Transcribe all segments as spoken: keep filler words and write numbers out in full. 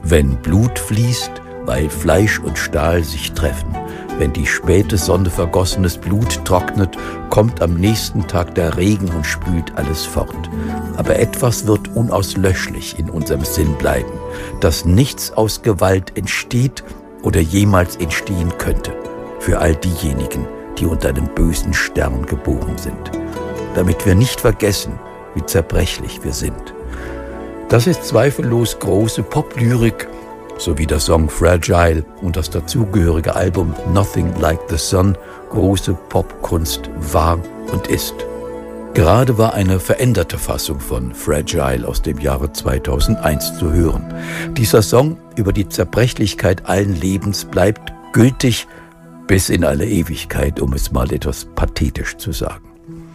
Wenn Blut fließt, weil Fleisch und Stahl sich treffen, wenn die späte Sonne vergossenes Blut trocknet, kommt am nächsten Tag der Regen und spült alles fort. Aber etwas wird unauslöschlich in unserem Sinn bleiben, dass nichts aus Gewalt entsteht oder jemals entstehen könnte, für all diejenigen, die unter einem bösen Stern geboren sind. Damit wir nicht vergessen, wie zerbrechlich wir sind. Das ist zweifellos große Poplyrik, sowie der Song Fragile und das dazugehörige Album Nothing Like the Sun große Popkunst war und ist. Gerade war eine veränderte Fassung von Fragile aus dem Jahre zweitausendeins zu hören. Dieser Song über die Zerbrechlichkeit allen Lebens bleibt gültig bis in alle Ewigkeit, um es mal etwas pathetisch zu sagen.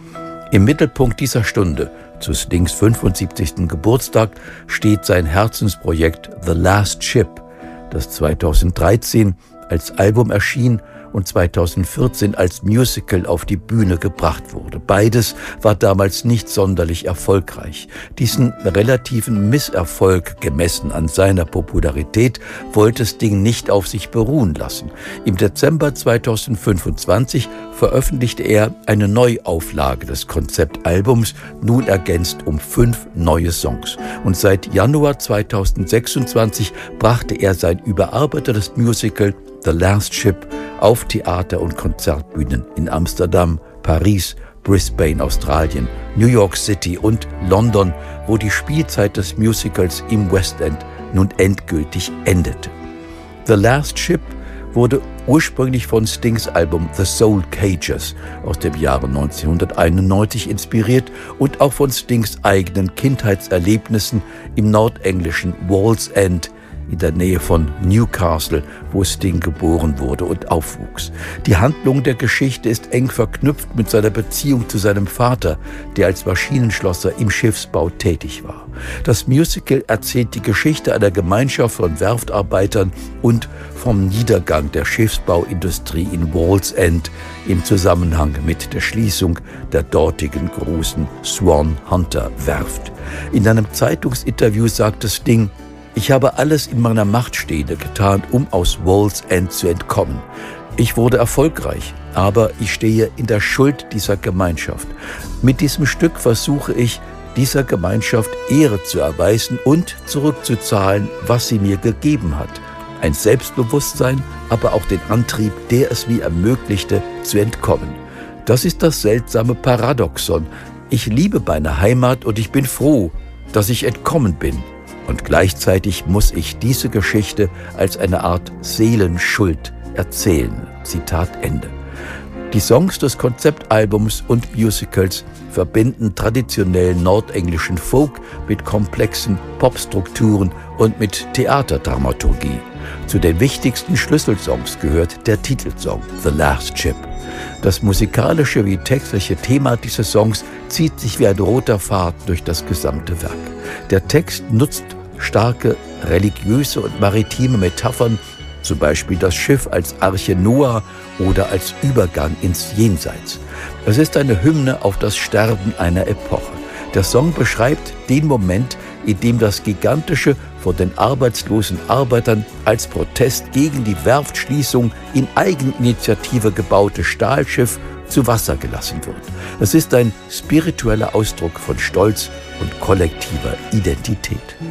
Im Mittelpunkt dieser Stunde, zu Stings fünfundsiebzigsten Geburtstag, steht sein Herzensprojekt The Last Ship, das zweitausenddreizehn als Album erschien und zweitausendvierzehn als Musical auf die Bühne gebracht wurde. Beides war damals nicht sonderlich erfolgreich. Diesen relativen Misserfolg, gemessen an seiner Popularität, wollte Sting nicht auf sich beruhen lassen. Im Dezember zweitausendfünfundzwanzig veröffentlichte er eine Neuauflage des Konzeptalbums, nun ergänzt um fünf neue Songs. Und seit Januar zweitausendsechsundzwanzig brachte er sein überarbeitetes Musical The Last Ship auf Theater- und Konzertbühnen in Amsterdam, Paris, Brisbane, Australien, New York City und London, wo die Spielzeit des Musicals im West End nun endgültig endete. The Last Ship wurde ursprünglich von Stings Album The Soul Cages aus dem Jahre neunzehnhunderteinundneunzig inspiriert und auch von Stings eigenen Kindheitserlebnissen im nordenglischen Wallsend in der Nähe von Newcastle, wo Sting geboren wurde und aufwuchs. Die Handlung der Geschichte ist eng verknüpft mit seiner Beziehung zu seinem Vater, der als Maschinenschlosser im Schiffsbau tätig war. Das Musical erzählt die Geschichte einer Gemeinschaft von Werftarbeitern und vom Niedergang der Schiffsbauindustrie in Wallsend im Zusammenhang mit der Schließung der dortigen großen Swan Hunter Werft. In einem Zeitungsinterview sagte Sting: Ich habe alles in meiner Macht Stehende getan, um aus Wallsend zu entkommen. Ich wurde erfolgreich, aber ich stehe in der Schuld dieser Gemeinschaft. Mit diesem Stück versuche ich, dieser Gemeinschaft Ehre zu erweisen und zurückzuzahlen, was sie mir gegeben hat. Ein Selbstbewusstsein, aber auch den Antrieb, der es mir ermöglichte, zu entkommen. Das ist das seltsame Paradoxon. Ich liebe meine Heimat und ich bin froh, dass ich entkommen bin. Und gleichzeitig muss ich diese Geschichte als eine Art Seelenschuld erzählen. Zitat Ende. Die Songs des Konzeptalbums und Musicals verbinden traditionellen nordenglischen Folk mit komplexen Popstrukturen und mit Theaterdramaturgie. Zu den wichtigsten Schlüsselsongs gehört der Titelsong The Last Ship. Das musikalische wie textliche Thema dieses Songs zieht sich wie ein roter Faden durch das gesamte Werk. Der Text nutzt starke religiöse und maritime Metaphern, zum Beispiel das Schiff als Arche Noah oder als Übergang ins Jenseits. Es ist eine Hymne auf das Sterben einer Epoche. Der Song beschreibt den Moment, in dem das gigantische, von den arbeitslosen Arbeitern als Protest gegen die Werftschließung in Eigeninitiative gebaute Stahlschiff zu Wasser gelassen wird. Es ist ein spiritueller Ausdruck von Stolz und kollektiver Identität.